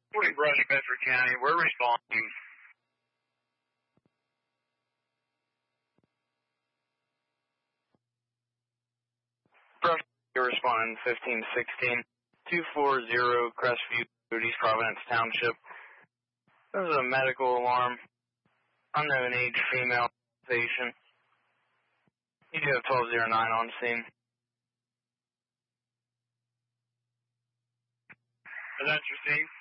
Morning, Brush, Bedford County. We're responding. Brush, you're responding 1516 240 Crestview, East Providence Township. There's a medical alarm. Unknown age female patient. You do have 1209 on scene. Is that your scene?